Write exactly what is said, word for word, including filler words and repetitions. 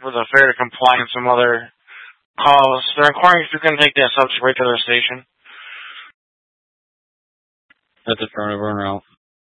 for the fair to comply and some other calls. They're inquiring if you can take that subject right to their station. That's affirmative, we're en route.